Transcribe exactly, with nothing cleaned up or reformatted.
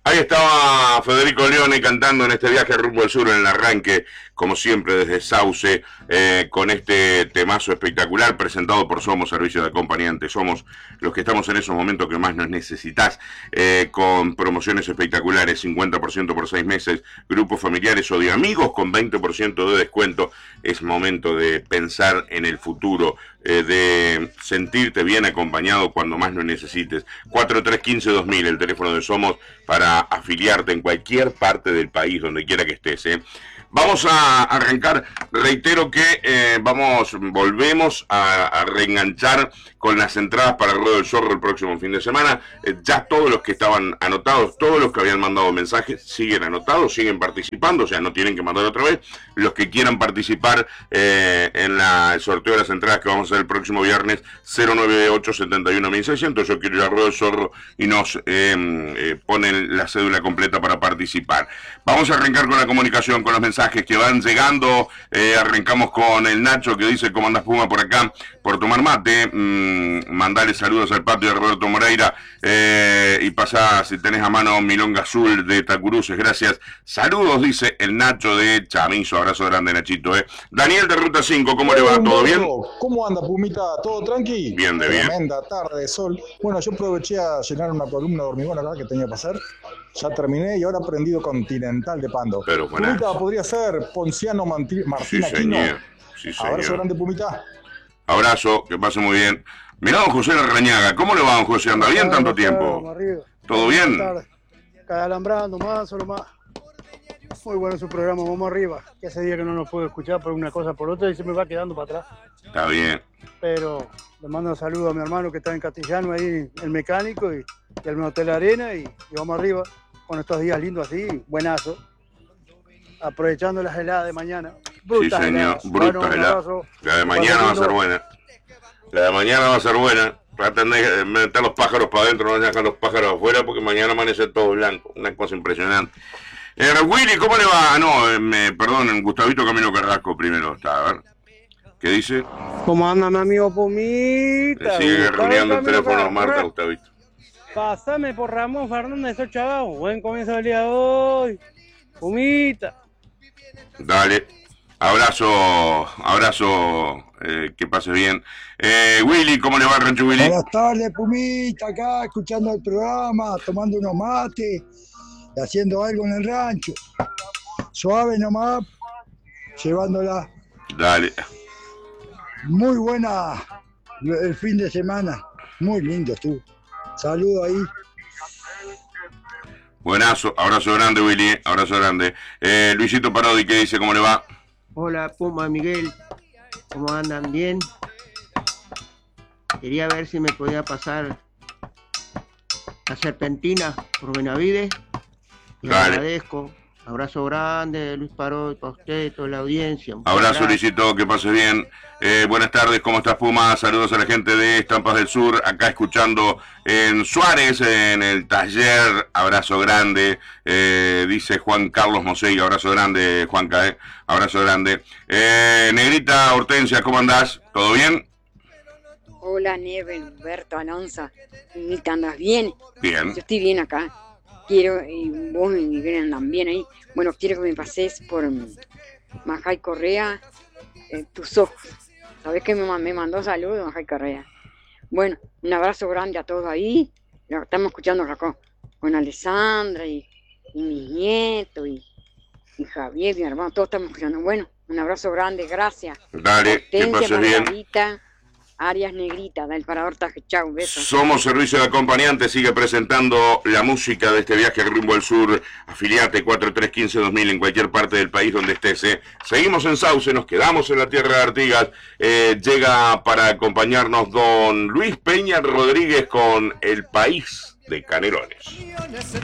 Ahí estaba Federico Leone cantando en este viaje rumbo al sur en el arranque, como siempre desde Sauce, eh, con este temazo espectacular presentado por Somos Servicio de Acompañante. Somos los que estamos en esos momentos que más nos necesitas, eh, con promociones espectaculares, cincuenta por ciento por seis meses, grupos familiares o de amigos con veinte por ciento de descuento. Es momento de pensar en el futuro, eh, de sentirte bien acompañado cuando más lo necesites. cuatro tres uno cinco dos mil, el teléfono de Somos para afiliarte en cualquier parte del país, donde quiera que estés, ¿eh? Vamos a arrancar, reitero que eh, vamos, volvemos a, a reenganchar con las entradas para el Ruedo del Zorro el próximo fin de semana. Eh, ya todos los que estaban anotados, todos los que habían mandado mensajes, siguen anotados, siguen participando, o sea, no tienen que mandar otra vez. Los que quieran participar eh, en la, el sorteo de las entradas que vamos a hacer el próximo viernes, cero nueve ocho siete uno mil seiscientos, yo quiero ir al Ruedo del Zorro y nos eh, eh, ponen la cédula completa para participar. Vamos a arrancar con la comunicación, con los mensajes que van llegando. Eh, arrancamos con el Nacho que dice: ¿cómo andas, Puma, por acá? Por tomar mate. Mm, mandale saludos al patio de Roberto Moreira, eh, y pasá, si tenés a mano, milonga azul de Tacuruces, gracias. Saludos, dice el Nacho de Chamizo. Abrazo grande, Nachito. eh. Daniel de Ruta cinco, ¿cómo le va? ¿Todo bien? ¿Cómo anda, Pumita? ¿Todo tranqui? Bien, de bien. Tremenda tarde de sol. Bueno, yo aproveché a llenar una columna de hormigón acá que tenía que hacer. Ya terminé y ahora he prendido Continental de Pando. Pero buenas. Pumita, podría ser Ponciano Manti- Martín Sí, Aquino. señor. Sí, señor. Abrazo grande, Pumita. Abrazo, que pase muy bien. Mirá, don José Larrañaga, ¿cómo le va, don José? ¿Anda bien tanto tiempo? ¿Todo bien? Cada alambrando más, solo más. Muy bueno su programa, vamos arriba. Que hace día que no nos puedo escuchar por una cosa por otra y se me va quedando para atrás. Está bien. Pero le mando un saludo a mi hermano que está en Castellano, ahí el mecánico, y, y al Hotel Arena, y, y vamos arriba con estos días lindos así, buenazo. Aprovechando las heladas de mañana. Brutas sí, señor, heladas. brutas bueno, heladas. La de mañana va a ser buena. La de mañana va a ser buena. Traten de meter los pájaros para adentro, no dejan los pájaros afuera, porque mañana amanece todo blanco. Una cosa impresionante. Eh, Willy, ¿cómo le va? No, eh, me, perdón, Gustavito Camino Carrasco primero está, a ver. ¿Qué dice? ¿Cómo anda mi amigo Pumita? Le sigue ruleando el teléfono a Marta, Gustavito. Pásame por Ramón Fernández Ochavao. Buen comienzo del día de hoy. Pumita. Dale. Abrazo, abrazo, eh, que pase bien. Eh, Willy, ¿cómo le va, Rancho Willy? Buenas tardes, Pumita, acá escuchando el programa, tomando unos mates y haciendo algo en el rancho. Suave nomás, llevándola. Dale. Muy buena el fin de semana, muy lindo estuvo. Saludo ahí. Buenazo, abrazo grande, Willy, abrazo grande. Eh, Luisito Parodi, ¿qué dice? ¿Cómo le va? Hola, Puma, Miguel, ¿cómo andan? ¿Bien? Quería ver si me podía pasar a Serpentina por Benavides. Y Dale. Agradezco. Abrazo grande, Luis Parodi, para usted, toda la audiencia. Muchas Abrazo, gracias. Luisito, que pase bien. Eh, buenas tardes, ¿cómo estás, Puma? Saludos a la gente de Estampas del Sur, acá escuchando en Suárez, en el taller. Abrazo grande, eh, dice Juan Carlos Mosey. Abrazo grande, Juanca, eh. Abrazo grande. Eh, Negrita Hortensia, ¿cómo andás? ¿Todo bien? Hola, Neve, Humberto, Alonso. Pumita, ¿andas bien? Bien. Yo estoy bien acá. Quiero, y vos y Miguel andan bien ahí. Bueno, quiero que me pases por um, Majay Correa, eh, tus ojos. ¿Sabés que me, me mandó saludos, Majay Correa? Bueno, un abrazo grande a todos ahí. Lo estamos escuchando acá con Alessandra y, y mis nietos y, y Javier, mi hermano. Todos estamos escuchando. Bueno, un abrazo grande, gracias. Dale, que Hortensia, pases bien. Margarita, Arias Negrita, del Parador Taje. Chau, besos. Somos Servicio de Acompañante, sigue presentando la música de este viaje rumbo al sur. Afiliate cuatro tres uno cinco dos mil en cualquier parte del país donde estés. ¿eh? Seguimos en Sauce, nos quedamos en la tierra de Artigas. Eh, llega para acompañarnos don Luis Peña Rodríguez con El País de Canelones.